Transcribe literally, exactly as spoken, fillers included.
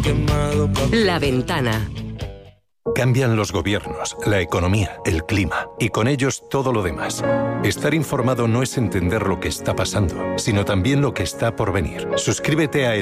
La Ventana. Cambian los gobiernos, la economía, el clima y con ellos todo lo demás. Estar informado no es entender lo que está pasando, sino también lo que está por venir. Suscríbete a El